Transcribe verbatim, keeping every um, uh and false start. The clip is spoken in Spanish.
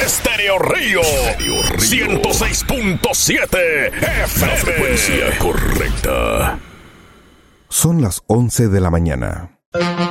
Estéreo Río. ciento seis punto siete F M. La frecuencia correcta. Son las once de la mañana.